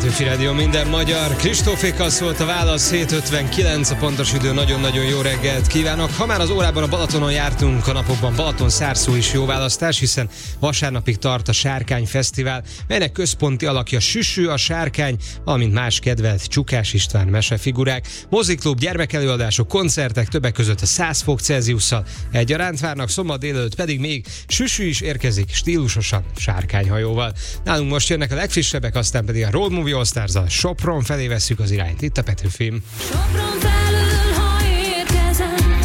Petőfi Rádió, minden magyar. Kristófékkal szólt a válasz, 7:59 a pontos idő, nagyon-nagyon jó reggelt kívánok. Ha már az órában a Balatonon jártunk a napokban, Balaton-Szárszó is jó választás, hiszen vasárnapig tart a Sárkány Fesztivál, melynek központi alakja Süsű, a sárkány, valamint más kedvelt Csukás István mesefigurák. Moziklub, gyermekelőadások, koncertek, többek között a 100 fok Celsiusszal egyaránt várnak, szombat délelőtt pedig még Süsű is érkezik stílusosan sárkányhajóval. Nálunk most jönnek a legfrissebbek, aztán pedig a Road Movie All Stars-zal Sopron felé vesszük az irányt. Itt a Petőfim. Sopron felül, ha érkezem,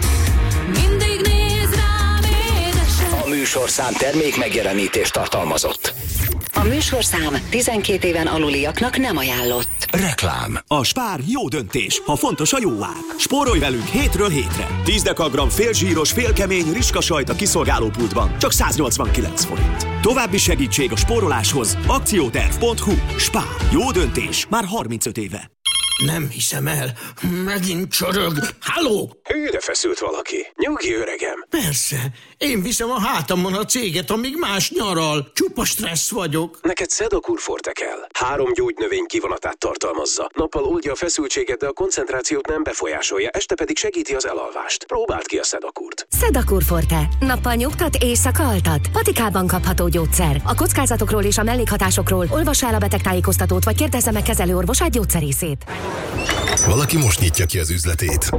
mindig néz rám édesen. A műsorszám termék megjelenítést tartalmazott. A műsorszám 12 éven aluliaknak nem ajánlott. Reklám. A Spár jó döntés, ha fontos a jóvág. Spórolj velünk hétről hétre. 10 dekagram félzsíros, félkemény rizskasajt a kiszolgálópultban. Csak 189 forint. További segítség a spóroláshoz. Akcióterv.hu. Spár. Jó döntés. Már 35 éve. Nem hiszem el. Megint csorog. Halló? Hűre feszült valaki. Nyugi, öregem. Persze. Én viszem a hátamon a céget, amíg más nyaral. Csupa stressz vagyok. Neked Szedakúr Forte kell. 3 gyógynövény kivonatát tartalmazza. Nappal oldja a feszültséget, de a koncentrációt nem befolyásolja, este pedig segíti az elalvást. Próbáld ki a Szedakúrt. Szedakúr Forte. Nappal nyugtat, éjszaka altat. Patikában kapható gyógyszer. A kockázatokról és a mellékhatásokról olvassa el a betegtájékoztatót, vagy kérdezze meg kezelőorvosát, gyógyszerészét. Valaki most nyitja ki az üzletét.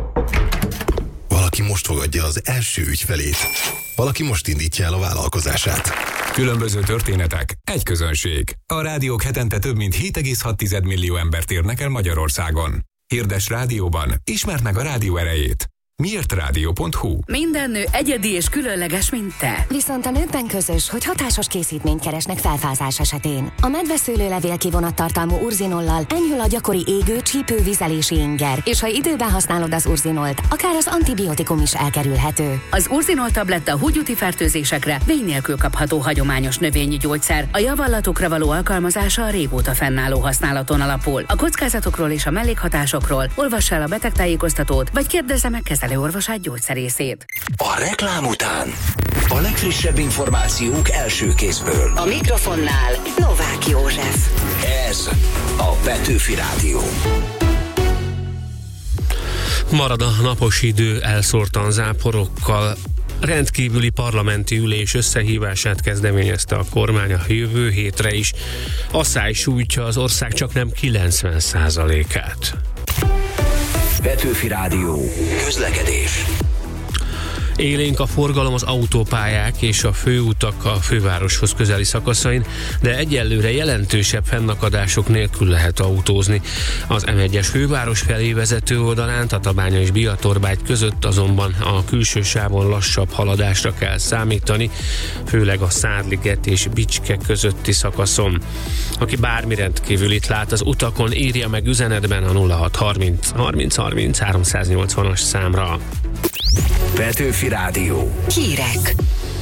Valaki most fogadja az első ügyfelét. Valaki most indítja el a vállalkozását. Különböző történetek, egy közönség. A rádiók hetente több mint 7,6 millió embert érnek el Magyarországon. Hirdess rádióban, ismerd meg a rádió erejét. Miért rádió.hu? Minden nő egyedi és különleges, mint te. Viszont a nőkben közös, hogy hatásos készítményt keresnek felfázás esetén. A medveszőlőlevél kivonattartalmú urzinollal enyhül a gyakori égő, csípő, vizelési inger, és ha időben használod az urzinolt, akár az antibiotikum is elkerülhető. Az urzinol tabletta húgyúti fertőzésekre vény nélkül kapható hagyományos növényi gyógyszer. A javallatokra való alkalmazása a régóta fennálló használaton alapul. A kockázatokról és a mellékhatásokról olvass el a betegtájékoztatót, vagy kérdezze meg kezelőorvosát, gyógyszerészét. A reklám után a legfrissebb információk első kézből. A mikrofonnál Novák József. Ez a Petőfi Rádió. Marad a napos idő elszórtan záporokkal. Rendkívüli parlamenti ülés összehívását kezdeményezte a kormány a jövő hétre is. Asszály sújtja az ország csaknem 90%-át. Petőfi Rádió. Közlekedés. Élénk a forgalom az autópályák és a főutak a fővároshoz közeli szakaszain, de egyelőre jelentősebb fennakadások nélkül lehet autózni. Az M1-es főváros felé vezető oldalán, Tatabánya és Biatorbágy között azonban a külső sávon lassabb haladásra kell számítani, főleg a Szárliget és Bicske közötti szakaszon. Aki bármi rendkívülit lát az utakon, írja meg üzenetben a 0630 30 30 380-as számra. Petőfi Rádió. Hírek.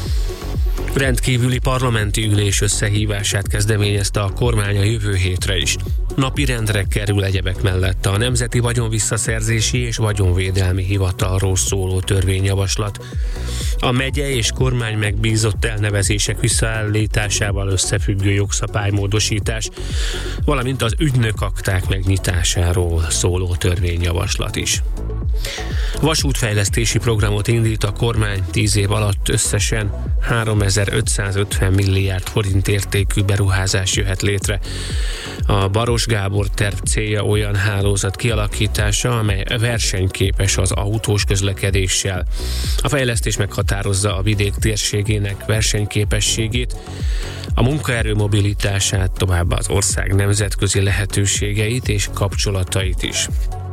Rendkívüli parlamenti ülés összehívását kezdeményezte a kormány a jövő hétre is. Napirendre kerül egyebek mellett a Nemzeti Vagyonvisszaszerzési és Vagyonvédelmi Hivatalról szóló törvényjavaslat. A megye és kormány megbízott elnevezések visszaállításával összefüggő jogszabálymódosítás, valamint az ügynökakták megnyitásáról szóló törvényjavaslat is. Vasútfejlesztési programot indít a kormány, 10 év alatt összesen 3550 milliárd forint értékű beruházás jöhet létre. A Baros Gábor terv célja olyan hálózat kialakítása, amely versenyképes az autós közlekedéssel. A fejlesztés meghatározza a vidék térségének versenyképességét, a munkaerő mobilitását, továbbá az ország nemzetközi lehetőségeit és kapcsolatait is.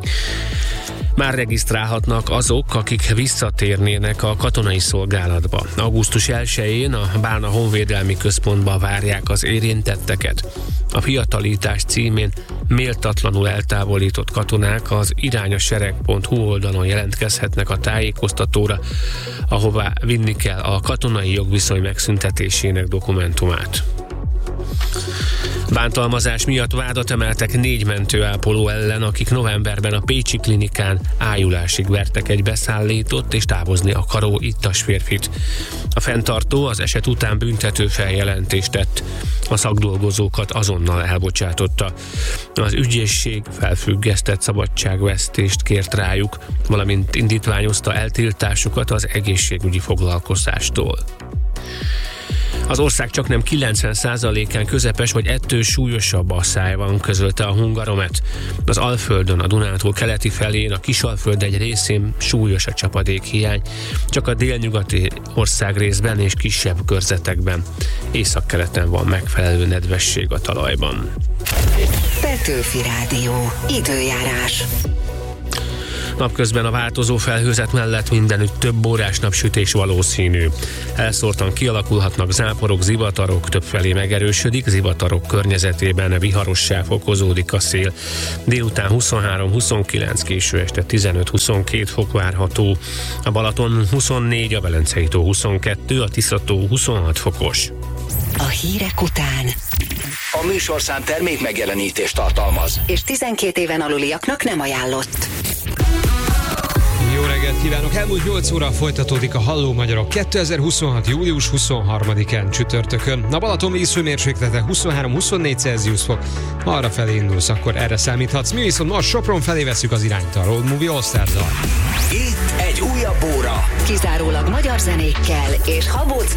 Már regisztrálhatnak azok, akik visszatérnének a katonai szolgálatba. Augusztus 1-én a Bálna Honvédelmi Központba várják az érintetteket. A fiatalítás címén méltatlanul eltávolított katonák az irányasereg.hu oldalon jelentkezhetnek a tájékoztatóra, ahová vinni kell a katonai jogviszony megszüntetésének dokumentumát. Bántalmazás miatt vádat emeltek 4 mentőápoló ellen, akik novemberben a pécsi klinikán ájulásig vertek egy beszállított és távozni akaró ittas férfit. A fenntartó az eset után büntető feljelentést tett. A szakdolgozókat azonnal elbocsátotta. Az ügyészség felfüggesztett szabadságvesztést kért rájuk, valamint indítványozta eltiltásukat az egészségügyi foglalkozástól. Az ország csaknem 90%-án közepes vagy ettől súlyosabb asszály van, közölte a Hungaromet. Az Alföldön, a Dunától keleti felén, a Kisalföld egy részén súlyos a csapadékhiány, csak a délnyugati országrészben és kisebb körzetekben. Északkeleten van megfelelő nedvesség a talajban. Petőfi Rádió. Időjárás. Napközben a változó felhőzet mellett mindenütt több órás napsütés valószínű. Elszórtan kialakulhatnak záporok, zivatarok, többfelé megerősödik, zivatarok környezetében viharosság fokozódik a szél. Délután 23-29, késő este 15-22 fok várható. A Balaton 24, a Velencei tó 22, a Tisza-tó 26 fokos. A hírek után a műsorszám termék megjelenítést tartalmaz, és 12 éven aluliaknak nem ajánlott. Jó reggelt kívánok! Elmúlt 8 óra folytatódik a Halló Magyarok 2026. július 23-án csütörtökön. A Balaton vízhőmérséklete 23-24 Celsius fok. Ha arra felé indulsz, akkor erre számíthatsz. Mi viszont most Sopron felé veszük az irányt a Road Movie All-Stars-zal. Itt egy újabb óra. Kizárólag magyar zenékkel és Habóc